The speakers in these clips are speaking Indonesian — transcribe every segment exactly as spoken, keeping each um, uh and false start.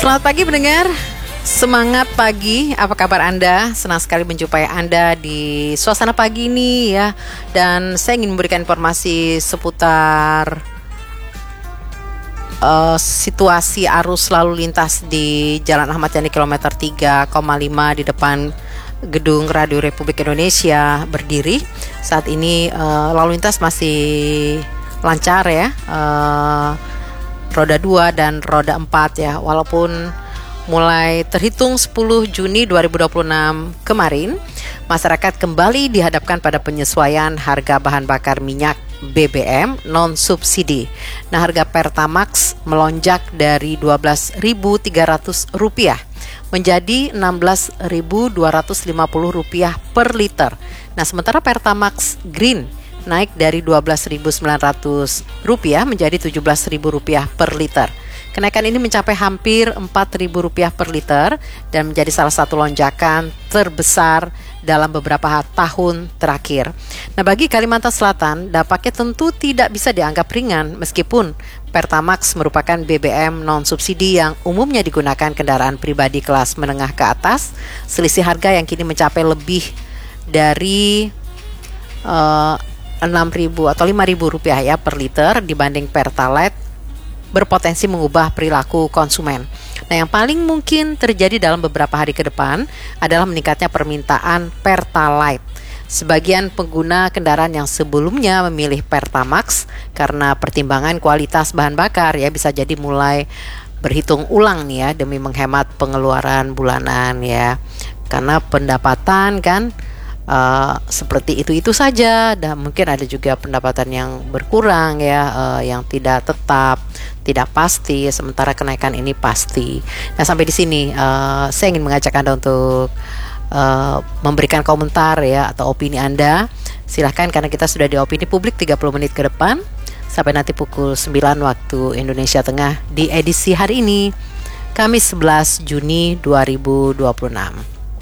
Selamat pagi pendengar, semangat pagi, apa kabar Anda? Senang sekali menjumpai Anda di suasana pagi ini ya. Dan saya ingin memberikan informasi seputar uh, situasi arus lalu lintas di Jalan Ahmad Yani kilometer tiga koma lima di depan Gedung Radio Republik Indonesia berdiri. Saat ini uh, lalu lintas masih lancar ya, uh, roda dua dan roda empat ya, walaupun mulai terhitung sepuluh Juni dua ribu dua puluh enam kemarin masyarakat kembali dihadapkan pada penyesuaian harga bahan bakar minyak B B M non subsidi. Nah, harga Pertamax melonjak dari dua belas ribu tiga ratus rupiah menjadi enam belas ribu dua ratus lima puluh rupiah per liter. Nah, sementara Pertamax Green naik dari dua belas ribu sembilan ratus rupiah menjadi tujuh belas ribu rupiah per liter. Kenaikan ini mencapai hampir empat ribu rupiah per liter dan menjadi salah satu lonjakan terbesar dalam beberapa tahun terakhir. Nah, bagi Kalimantan Selatan, dampaknya tentu tidak bisa dianggap ringan meskipun Pertamax merupakan B B M non subsidi yang umumnya digunakan kendaraan pribadi kelas menengah ke atas. Selisih harga yang kini mencapai lebih dari uh, enam ribu atau lima ribu rupiah ya per liter dibanding Pertalite berpotensi mengubah perilaku konsumen. Nah, yang paling mungkin terjadi dalam beberapa hari ke depan adalah meningkatnya permintaan Pertalite. Sebagian pengguna kendaraan yang sebelumnya memilih Pertamax karena pertimbangan kualitas bahan bakar ya bisa jadi mulai berhitung ulang nih ya demi menghemat pengeluaran bulanan ya. Karena pendapatan kan Uh, seperti itu-itu saja, dan mungkin ada juga pendapatan yang berkurang ya, uh, yang tidak tetap, tidak pasti, sementara kenaikan ini pasti. Nah, sampai di sini uh, saya ingin mengajak Anda untuk uh, memberikan komentar ya atau opini Anda. Silahkan, karena kita sudah di opini publik tiga puluh menit ke depan sampai nanti pukul sembilan waktu Indonesia Tengah di edisi hari ini, Kamis sebelas Juni dua ribu dua puluh enam.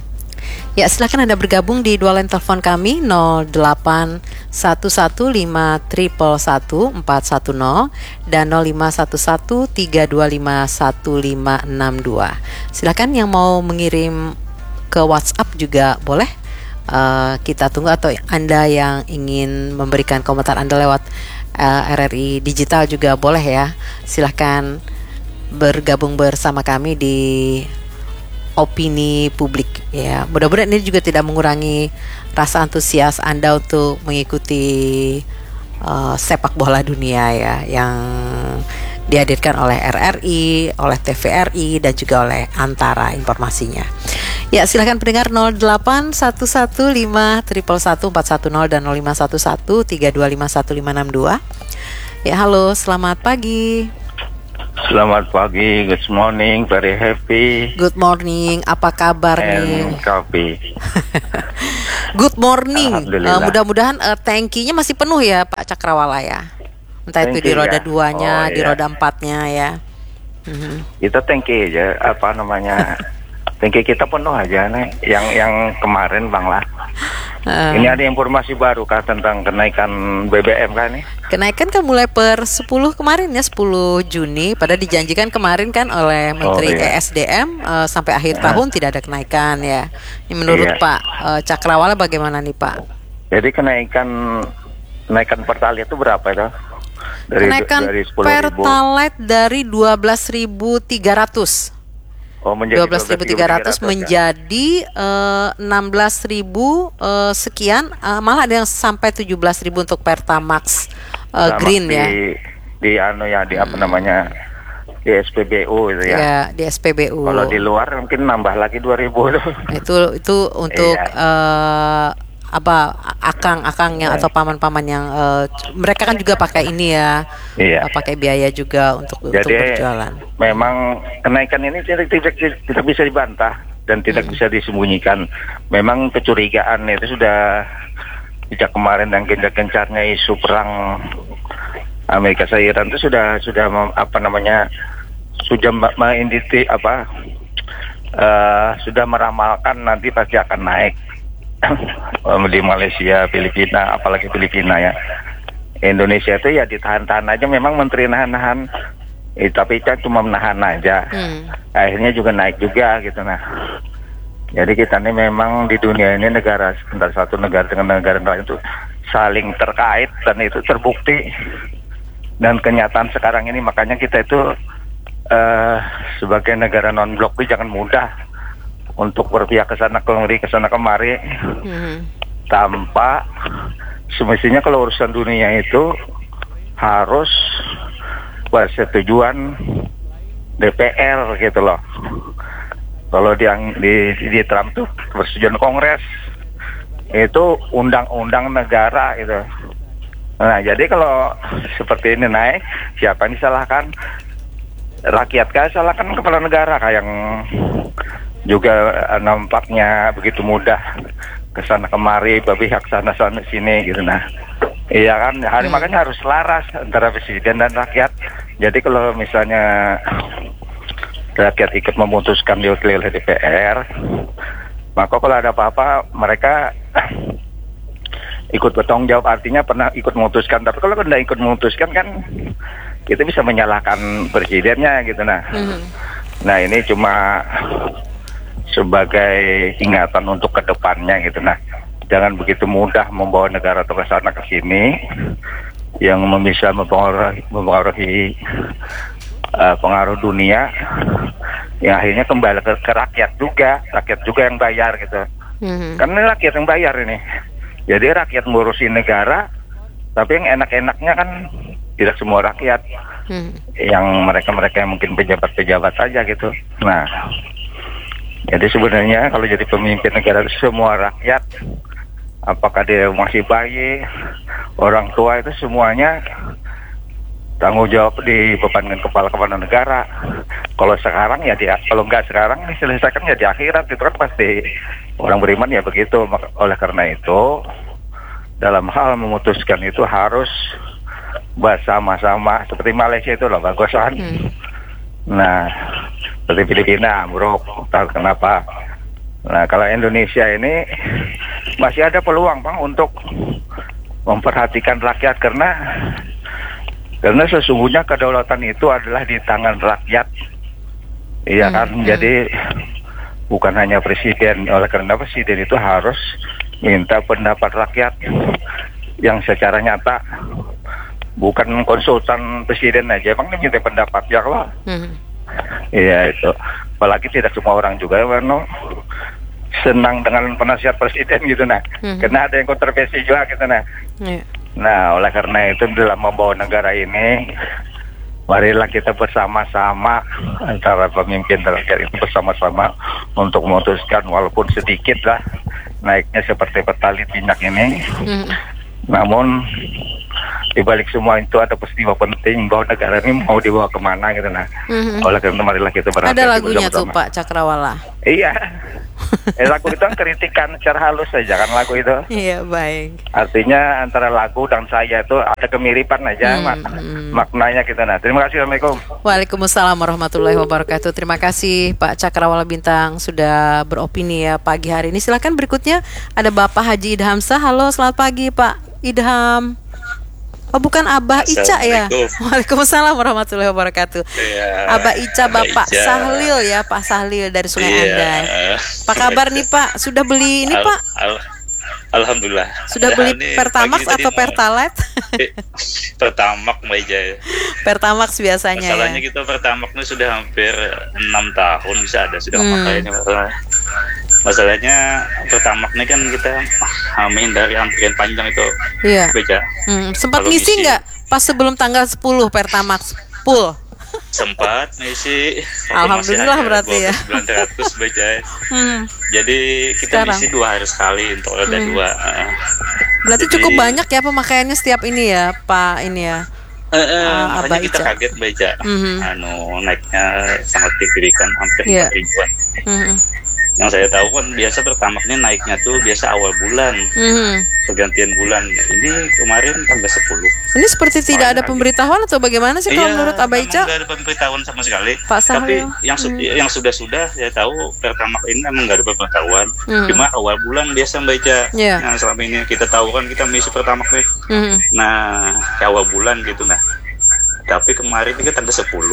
Ya, silakan Anda bergabung di dua line telepon kami nol delapan satu satu lima satu satu empat satu nol dan nol lima satu satu tiga dua lima satu lima enam dua. Silakan yang mau mengirim ke WhatsApp juga boleh. Uh, kita tunggu, atau Anda yang ingin memberikan komentar Anda lewat uh, R R I Digital juga boleh ya. Silakan bergabung bersama kami di opini publik ya. Mudah-mudahan ini juga tidak mengurangi rasa antusias Anda untuk mengikuti uh, sepak bola dunia ya, yang dihadirkan oleh R R I, oleh T V R I dan juga oleh Antara informasinya. Ya, silakan pendengar nol delapan satu satu lima satu satu empat satu nol dan nol lima satu satu tiga dua lima satu lima enam dua. Ya, halo, selamat pagi. Selamat pagi, good morning, very happy. Good morning, apa kabar nih? And coffee. Good morning. Uh, mudah-mudahan uh, tankinya masih penuh ya Pak Cakrawala ya. Entah Thank itu di roda ya. duanya, Oh, di iya. roda empatnya ya. Mm-hmm. Kita tangki aja, apa namanya? Tangki kita penuh aja nih. Yang yang kemarin Bang lah. Uh, Ini ada informasi baru kah tentang kenaikan B B M kan nih? Kenaikan kan mulai per sepuluh kemarin ya, sepuluh Juni. Padahal dijanjikan kemarin kan oleh Menteri Oh, iya. E S D M uh, sampai akhir Uh. tahun tidak ada kenaikan ya. Ini menurut Iya. Pak uh, Cakrawala bagaimana nih Pak? Jadi kenaikan kenaikan Pertalite itu berapa itu? Dari Kenaikan dari sepuluh ribu. Pertalite dari dua belas ribu tiga ratus. Oh, menjadi dua belas ribu tiga ratus ya? menjadi uh, enam belas ribu uh, sekian, uh, malah ada yang sampai tujuh belas ribu untuk Pertamax uh, Sama Green di, ya. Di anu ya, di apa namanya? Di S P B U itu ya. Ya, di S P B U. Kalau di luar mungkin nambah lagi dua ribu tuh. Itu itu untuk Iya. uh, apa akang-akangnya atau paman-paman yang uh, mereka kan juga pakai ini ya. Iya. Uh, pakai biaya juga untuk untuk Jadi berjualan. memang kenaikan ini tidak, tidak, tidak bisa dibantah dan tidak Hmm. bisa disembunyikan. Memang kecurigaan itu sudah sejak kemarin dan gencar-gencarnya isu perang Amerika sama Iran itu sudah sudah mem- apa namanya sudah menginditi apa uh, sudah meramalkan nanti pasti akan naik di Malaysia, Filipina, apalagi Filipina ya. Indonesia itu ya ditahan-tahan aja, memang menteri nahan-nahan Eh, tapi Ica cuma menahan aja. Hmm. Akhirnya juga naik juga gitu. Nah, jadi kita ini memang di dunia ini negara, antara satu negara dengan negara lain itu saling terkait dan itu terbukti. Dan kenyataan sekarang ini makanya kita itu uh, sebagai negara non blok itu jangan mudah untuk berpihak ke sana kemari ke sana kemari hmm. tanpa semestinya kalau urusan dunia itu harus persetujuan D P R gitu loh. Kalau di, di di Trump tuh persetujuan Kongres itu undang-undang negara gitu. Nah jadi kalau seperti ini naik, siapa yang disalahkan? Rakyat kah? Salahkan kepala negara kayak yang juga nampaknya begitu mudah kesana kemari, berpihak sana sana sini gitu. Nah iya kan, hari hmm. makanya harus selaras antara presiden dan rakyat. Jadi kalau misalnya rakyat ikut memutuskan diwakili oleh D P R, maka kalau ada apa-apa mereka ikut bertanggung jawab, artinya pernah ikut memutuskan. Tapi kalau tidak ikut memutuskan kan kita bisa menyalahkan presidennya gitu. Nah, hmm. nah ini cuma sebagai ingatan untuk kedepannya gitu. Nah, jangan begitu mudah membawa negara ke sana ke sini yang bisa mempengaruhi, mempengaruhi uh, pengaruh dunia yang akhirnya kembali ke, ke rakyat juga, rakyat juga yang bayar gitu. Mm-hmm. Karena rakyat yang bayar ini. Jadi rakyat ngurusin negara, tapi yang enak-enaknya kan tidak semua rakyat. Mm-hmm. Yang mereka-mereka yang mungkin pejabat-pejabat saja gitu. Nah, jadi sebenarnya kalau jadi pemimpin negara itu semua rakyat, apakah dia masih bayi, orang tua itu semuanya tanggung jawab dibebankan kepala-kepala negara. Kalau sekarang ya dia, kalau nggak sekarang diselesaikan ya di akhirat, itu kan pasti orang beriman ya begitu. Oleh karena itu dalam hal memutuskan itu harus bersama-sama, seperti Malaysia itu loh bagusan. Hmm. Nah seperti Filipina, bro, tahu kenapa? Nah kalau Indonesia ini masih ada peluang Bang untuk memperhatikan rakyat, karena karena sesungguhnya kedaulatan itu adalah di tangan rakyat, iya kan? Hmm, jadi hmm. bukan hanya presiden. Oleh karena presiden itu harus minta pendapat rakyat yang secara nyata, bukan konsultan presiden aja, Bang, minta pendapat ya kalau. Hmm. Iya itu. Apalagi tidak semua orang juga Warno senang dengan penasihat presiden gitu nah. Hmm. Karena ada yang kontroversi juga gitu nah. Yeah. Nah, oleh karena itu dalam membawa negara ini, marilah kita bersama-sama antara pemimpin dan rakyat itu bersama-sama untuk memutuskan walaupun sedikit lah naiknya seperti petali minyak ini. Hmm. Namun di balik semua itu ada peristiwa penting bahwa negara ini mau dibawa kemana gitu nah. Mm-hmm. Oleh karena marilah kita berhati-hati. Ada lagunya tuh Pak Cakrawala. Iya. eh, lagu itu kan kritikan secara halus saja kan lagu itu. Iya baik. Artinya antara lagu dan saya itu ada kemiripan aja mak- mm-hmm. maknanya gitu nah. Terima kasih. Assalamualaikum. Waalaikumsalam warahmatullahi wabarakatuh. Terima kasih Pak Cakrawala Bintang sudah beropini ya pagi hari ini. Silakan berikutnya ada Bapak Haji Idhamsah. Halo, selamat pagi Pak Idham. Oh bukan Abah Ica ya. Waalaikumsalam warahmatullahi wabarakatuh. Ya, Abah Ica Bapak Ica. Sahlil ya, Pak Sahlil dari Sungai ya. Andai. Apa kabar nih Pak? Sudah beli ini al- Pak? Al- Alhamdulillah. Sudah beli Pertamax atau Pertalite? Pertamax Mbak Ija. Pertamax biasanya. Masalahnya ya. kita Pertamax ini sudah hampir enam tahun bisa ada sudah hmm. makanya masalah. Masalahnya Pertamax ini kan kita amin dari antrian panjang itu. Iya. Beca. Hmm, sempat ngisi nggak pas sebelum tanggal sepuluh Pertamax full? Sempat ngisi. Alhamdulillah berarti ya. sembilan ratus beca. Hmm. Jadi kita Sekarang. ngisi dua hari sekali untuk ada hmm. dua. Uh, berarti jadi, cukup banyak ya pemakaiannya setiap ini ya Pak ini ya. Uh, uh, makanya kita kaget beca. Mm-hmm. Anu naiknya sangat signifikan hampir yeah. empat ribuan. Mm-hmm. Yang saya tahu kan biasa Pertamaxnya naiknya tuh biasa awal bulan, mm-hmm. pergantian bulan. Ini kemarin tanggal sepuluh. Ini seperti tidak ada pemberitahuan atau bagaimana sih kalau iya, menurut Abah Ica? Tidak ada pemberitahuan sama sekali. Pak Sahlil. Tapi yang su- mm-hmm. yang sudah-sudah saya tahu Pertamax ini memang nggak ada pemberitahuan. Mm-hmm. Cuma awal bulan biasa Mbak Ica. Yeah. Nah selama ini kita tahu kan kita misi Pertamax nih. Mm-hmm. Nah awal bulan gitu nah. Tapi kemarin itu tanggal sepuluh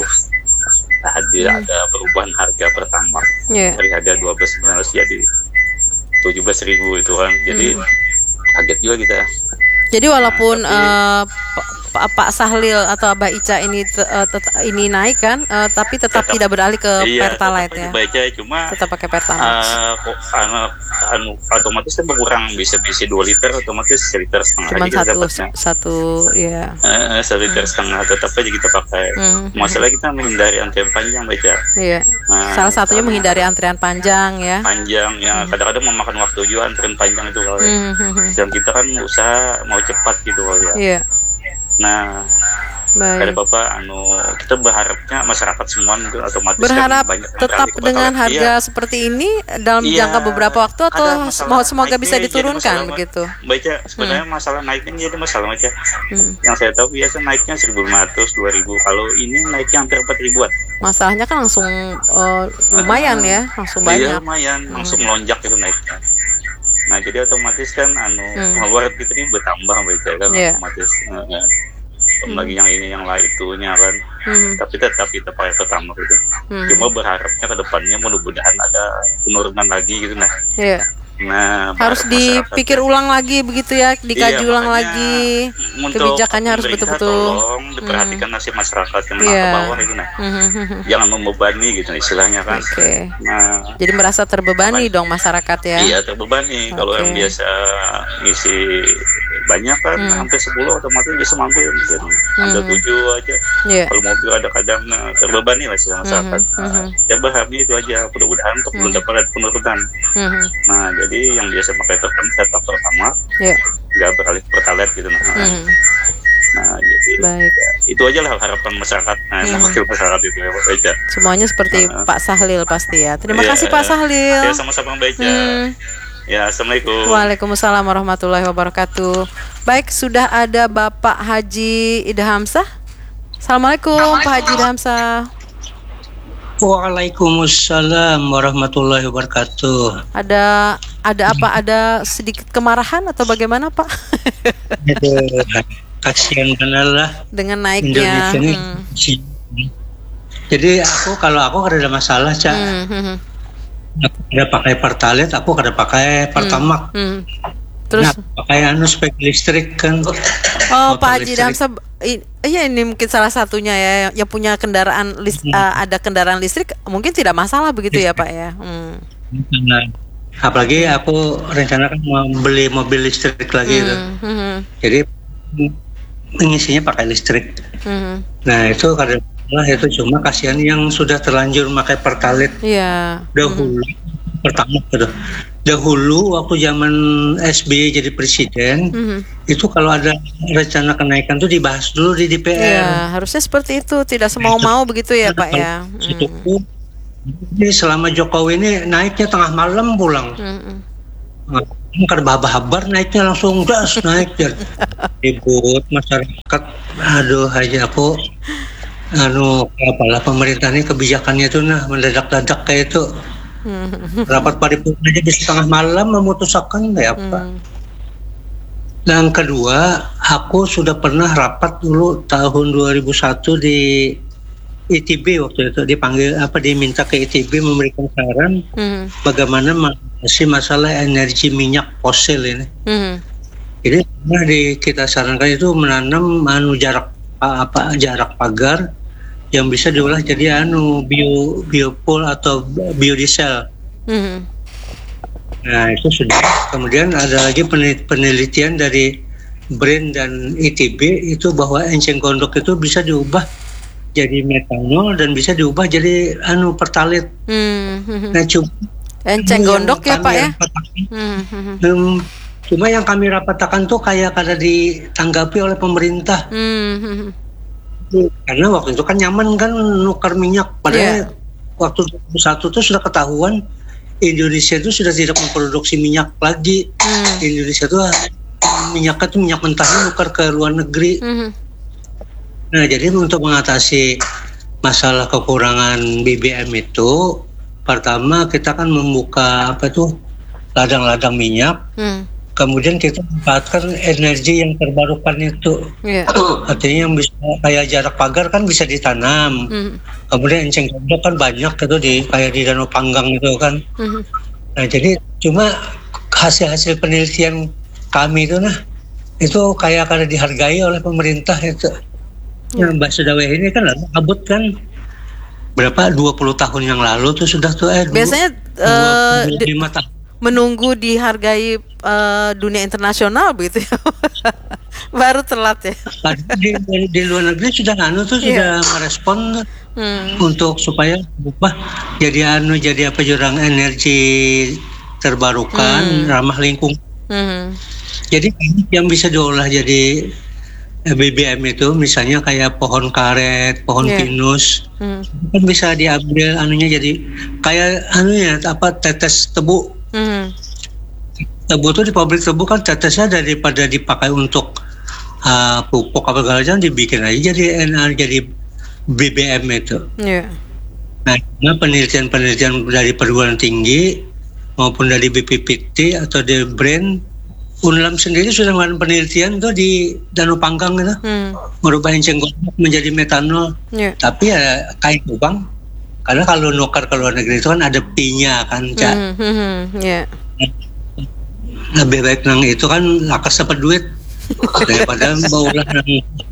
ada Hmm. ada perubahan harga Pertamax Iya. dari harga dua belas sembilan ratus jadi tujuh belas ribu itu kan. Jadi Hmm. kaget juga kita. Jadi walaupun Nah, tapi- eh, P- Pak Pak Sahlil atau Abah Ica ini te- eh, tet- ini naik kan, eh, tapi tetap, Tetap- tidak beralih ke Iya, Pertalite tetap ya. baca cuma Tetap pakai Pertamax. eh, kok anu, anu otomatis kan berkurang, bisa bisa dua liter otomatis seliter setengah Cuman aja kita satu dapatnya. satu ya. Eh, seliter setengah tetap aja kita pakai. Hmm. Masalah kita menghindari antrian panjang baca. Iya. Nah, Salah satunya sama- menghindari antrian panjang ya. Panjang ya, kadang-kadang memakan waktu juga antrian panjang itu kalau. Hmm, hmm, hmm. Dan kita kan usaha mau cepat gitu kalau ya. Iya. Nah, ada Baik. Bapak anu kita berharapnya masyarakat semua itu otomatis Berharap kan banyak yang tetap beralih ke dengan Pertalite. harga Iya. seperti ini dalam Iya, jangka beberapa waktu atau ada masalah mau semoga naiknya bisa jadi diturunkan masalah, begitu. Baca sebenarnya masalah naiknya jadi masalah baca. Hmm. Yang saya tahu biasa naiknya seribu lima ratus, dua ribu. Kalau ini naiknya hampir empat ribuan. Masalahnya kan langsung eh, lumayan ya, langsung Iya, banyak. lumayan, langsung melonjak itu naiknya. Nah, jadi otomatis kan anu Hmm. pengeluaran kita ini bertambah baca kan Iya. otomatis. Nah, ya. Lagi yang ini yang lain itunya kan. Hmm. Tapi tetap kita pakai Pertamax itu. Hmm. Cuma berharapnya ke depannya mudah-mudahan ada penurunan lagi gitu nah. Iya. Nah, Harus berharap masyarakat- dipikir ulang lagi begitu ya, dikaji Iya, ulang makanya lagi. untuk Kebijakannya harus pemerintah betul-betul. tolong diperhatikan nasib masyarakat yang menengah Iya. ke bawah itu nah. Hmm, hmm, hmm. Jangan membebani gitu istilahnya kan. Oke. Nah, Jadi merasa terbebani dong masyarakat ya. iya terbebani. Kalau Oke. yang biasa ngisi banyak kan Hmm. hampir sepuluh otomatis bisa mampir mungkin hampir Hmm. tujuh aja. Iya. Kalau mobil ada kadang nah, terbebani lah sih masyarakat. Mhm, Nah, mhm. ya berharapnya itu aja mudah-mudahan untuk Hmm. belum dapat ada penurunan. Hmm, hmm. Nah, jadi yang biasa pakai Pertamax tetap Pertamax, Iya. nggak beralih ke Pertalite gitu nah. Hmm. Nah, jadi Baik. ya, itu aja lah harapan masyarakat. Nah, Hmm. wakil masyarakat itu ya Pak Beca. Semuanya seperti Nah. Pak Sahlil pasti ya. Terima Iya. kasih Pak Sahlil. Ya sama-sama Beca. Hmm. Ya, assalamualaikum. Waalaikumsalam warahmatullahi wabarakatuh. Baik, sudah ada Bapak Haji Ida Hamzah. Assalamualaikum, Pak Haji Ida Hamzah. Waalaikumsalam warahmatullahi wabarakatuh. Ada ada apa? Ada sedikit kemarahan atau bagaimana, Pak? Aduh, kasihan benar lah Dengan naiknya. Indonesia ini. Hmm. Jadi aku kalau aku ada masalah, Cak. Hmm, hmm, hmm. Aku ada pakai Pertalite, aku ada pakai Pertamax. Hmm. Terus Nah, pakai anu spek listrik kan. oh motor Pak Haji Ida listrik. Hamzah, i- iya ini mungkin salah satunya ya yang punya kendaraan lis- Hmm. uh, ada kendaraan listrik mungkin tidak masalah begitu ya Pak ya. Hmm. Nah, apalagi aku rencana kan mau beli mobil listrik lagi tuh. Hmm, hmm, hmm. Jadi mengisinya pakai listrik. Hmm. Nah, itu kadang itu cuma kasihan yang sudah terlanjur pakai Pertalite Iya. dahulu. Pertama gitu. Dahulu waktu zaman S B Y jadi presiden, Hmm. itu kalau ada rencana kenaikan tuh dibahas dulu di D P R. Iya, harusnya seperti itu, tidak semau-mau begitu ya Pak ya. Itu Hmm. tuh, ini selama Jokowi ini naiknya tengah malam pulang. Hmm. Nah, karena babar naiknya langsung gas naik ya. Ribut masyarakat. Aduh aja aku anu apalah pemerintah ini kebijakannya itu nah mendadak-dadak kayak itu. Hmm. Rapat paripurna aja di setengah malam memutuskan kayak apa. Hmm. Dan kedua, aku sudah pernah rapat dulu tahun dua ribu satu di I T B waktu itu dipanggil apa diminta ke I T B memberikan saran Hmm. bagaimana mengatasi masalah energi minyak fosil ini. Hmm. Jadi pernah di kita sarankan itu menanam anu jarak apa jarak pagar yang bisa diolah jadi anu bio biofuel atau biodiesel. Hmm. Nah itu sudah. Kemudian ada lagi penelitian dari B R I N dan I T B itu bahwa enceng gondok itu bisa diubah jadi metanol dan bisa diubah jadi anu Pertalite. Hmm. Hmm. Nah cuma Enceng yang gondok ya kami Pak ya. rapatakan, Hmm. Hmm. hmm, cuma yang kami rapatakan tuh kayak kada ditanggapi oleh pemerintah. Hmm. Hmm. Karena waktu itu kan nyaman kan nukar minyak. Padahal Iya. waktu dua ribu satu itu sudah ketahuan Indonesia itu sudah tidak memproduksi minyak lagi. Hmm. Indonesia itu minyaknya itu minyak mentahnya nukar ke luar negeri. Hmm. Nah jadi untuk mengatasi masalah kekurangan B B M itu, pertama kita kan membuka apa tuh ladang-ladang minyak. Hmm. kemudian kita manfaatkan energi yang terbarukan itu. Yeah. Artinya yang bisa kayak jarak pagar kan bisa ditanam. Mm. Kemudian enceng gondok kan banyak itu di kayak di Danau Panggang itu kan. Mm. Nah jadi cuma hasil-hasil penelitian kami itu nah itu kayak kada dihargai oleh pemerintah itu. Yeah. Nah, Mbak Sudaweh ini kan lalu abut kan berapa dua puluh tahun yang lalu tuh sudah tuh eh biasanya uh, dua puluh lima tahun menunggu dihargai uh, dunia internasional begitu ya. Baru telat ya. Di, di, di luar negeri sudah anu tuh yeah. sudah merespon hmm. untuk supaya berubah jadi anu jadi apa jurang energi terbarukan hmm. ramah lingkungan. Hmm. Jadi yang bisa diolah jadi B B M itu misalnya kayak pohon karet, pohon yeah. pinus, hmm. kan bisa diambil anunya jadi kayak anunya apa tetes tebu. Hmm. Tebu itu di pabrik tebu kan tetesnya daripada dipakai untuk uh, pupuk apa segala macam dibikin aja jadi jadi B B M itu. Yeah. Nah, penelitian-penelitian dari perguruan tinggi maupun dari B P P T atau dari BRAIN, Unlam sendiri sudah melakukan penelitian itu di Danau Panggang itu, hmm. merubah enceng gondok menjadi metanol. Yeah. Tapi ya kayak lubang. Karena kalau nukar ke luar negeri itu kan ada P-nya kan, Cak. Mm-hmm, yeah. Lebih baik nang itu kan lakas dapat duit daripada baulah nang.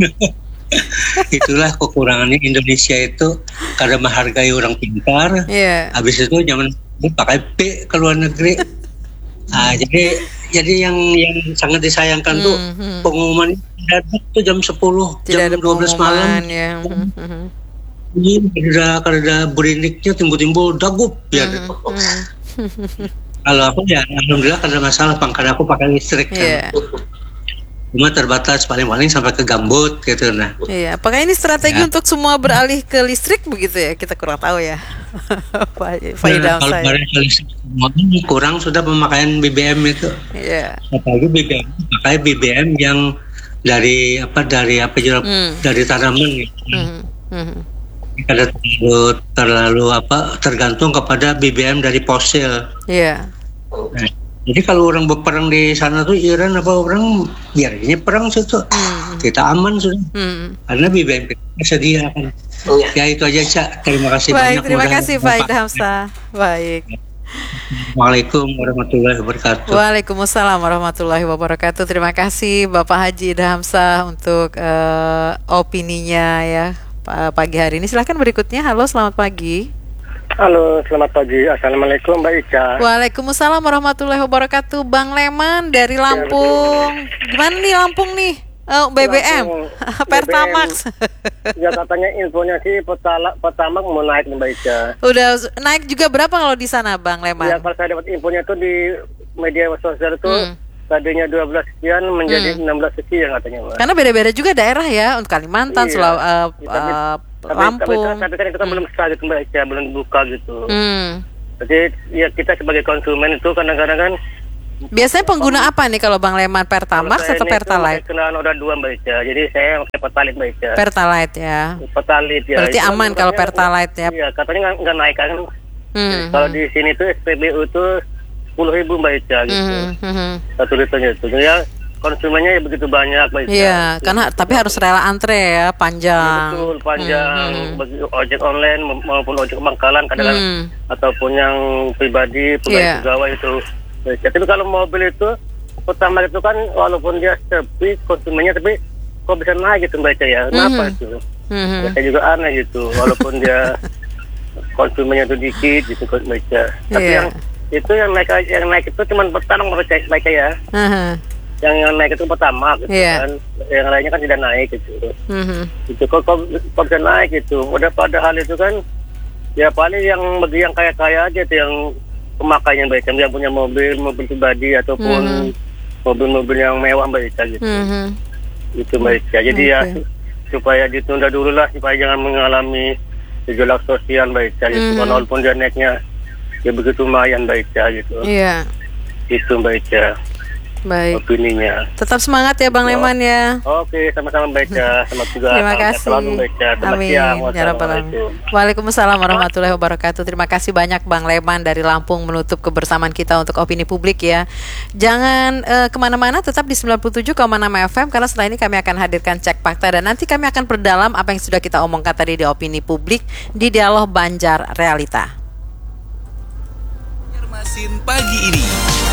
Itulah kekurangannya Indonesia itu karena menghargai orang pintar. Yeah. Habis itu zaman pakai P ke luar negeri. Nah, jadi jadi yang yang sangat disayangkan mm-hmm. tuh pengumuman itu jam sepuluh, tidak jam dua belas malam. Ya. Mm-hmm. Ini kada kada berindiknya timbul-timbul dagup ya. Hmm, hmm. Kalau aku ya alhamdulillah kada masalah, karena aku pakai listrik kan. Yeah. Cuma terbatas paling-paling sampai ke gambut gitu nah. Iya, yeah. Apakah ini strategi ya. Untuk semua beralih ke listrik begitu ya? Kita kurang tahu ya. Nah, kalau beralih ke listrik kurang sudah pemakaian B B M itu. Iya. Yeah. Apalagi B B M pakai B B M yang dari apa dari apa hmm. dari tanaman gitu. Hmm. Hmm. Kada terlalu, terlalu apa tergantung kepada B B M dari fosil. Iya. Yeah. Nah, jadi kalau orang berperang di sana tuh Iran apa orang biar ini perang situ mm. kita aman sudah. Mm. Karena B B M kita sedia kan. Oh. Ya itu aja Cak. Terima kasih Baik, banyak. Terima kasih Pak Idhamsa. Baik. Waalaikumsalam warahmatullahi wabarakatuh. Waalaikumsalam warahmatullahi wabarakatuh. Terima kasih Bapak Haji Idhamsa untuk uh, opininya ya. Pagi hari ini. Silahkan berikutnya. Halo, selamat pagi. Halo, selamat pagi. Assalamualaikum Mbak Ica. Waalaikumsalam warahmatullahi wabarakatuh. Bang Leman dari Lampung. Gimana nih Lampung nih? Oh, B B M, Pertamax. Ya katanya infonya sih Pertamax mau naik Mbak Ica. Udah naik juga berapa kalau di sana Bang Leman? Ya kalau saya dapat infonya tuh di media sosial itu hmm. tadinya dua belas sekian menjadi hmm. enam belas sekian katanya Mbak. Karena beda-beda juga daerah ya, untuk Kalimantan, iya. Sulawesi, uh, tapi, uh, tapi, Lampung. Tapi, tapi kan kita hmm. belum start gitu Mbak Ica, belum buka gitu. Hmm. Jadi ya kita sebagai konsumen itu kadang-kadang kan. Biasanya pengguna apa nih kalau Bang Leman, Pertamax atau Pertalite? Saya kenal roda dua Mbak Ica, jadi saya pakai Pertalite Mbak Ica. Pertalite ya. Pertalite ya. Berarti aman kalau Pertalite ya. Iya, katanya nggak naik kan. Hmm. Kalau di sini tuh S P B U tuh sepuluh ribu Mbak Ica gitu. Hmm, hmm. Satu liternya itu. Ya konsumennya ya begitu banyak Mbak Ica. Iya, karena tapi harus rela antre ya, panjang. Ya, betul, panjang. Hmm. Bagi ojek online maupun ojek pangkalan kadang-kadang hmm. ataupun yang pribadi, pegawai yeah. pegawai itu. Ya, tapi kalau mobil itu pertama itu kan walaupun dia sepi konsumennya tapi kok bisa naik gitu Mbak Ica ya. Kenapa mm-hmm. itu? Mm-hmm. Ya, saya juga aneh gitu. Walaupun dia konsumennya itu dikit gitu Mbak Ica. Tapi yeah. yang itu yang naik yang naik itu cuma pertama Mbak Ica ya. Uh-huh. Yang yang naik itu pertama gitu yeah. kan. Yang lainnya kan tidak naik gitu. Mm-hmm. Itu kok, kok kok bisa naik gitu. Udah padahal itu kan ya paling yang bagi yang kaya-kaya aja tuh yang pemakainya Mbak Ica, yang punya mobil, mobil pribadi ataupun mm-hmm. mobil-mobil yang mewah Mbak Ica gitu. Mm-hmm. Itu Mbak Ica. Jadi okay. ya supaya ditunda dulu lah supaya jangan mengalami gejolak sosial Mbak Ica gitu. Mm-hmm. Walaupun dia naiknya ya begitu lumayan Mbak Ica gitu. Iya. Yeah. Itu Mbak Ica. Baik. opininya. Tetap semangat ya Bang Leman ya. Oke, sama-sama baca. Selamat juga. Terima kasih. Selalu baca. Selamat Amin. siang. Ya Rabbal Alamin. Wassalamualaikum. Waalaikumsalam warahmatullahi wabarakatuh. Terima kasih banyak Bang Leman dari Lampung menutup kebersamaan kita untuk opini publik ya. Jangan uh, kemana-mana, tetap di sembilan puluh tujuh koma enam F M karena setelah ini kami akan hadirkan cek fakta dan nanti kami akan perdalam apa yang sudah kita omongkan tadi di opini publik di Dialog Banjar Realita. Banjarmasin pagi ini.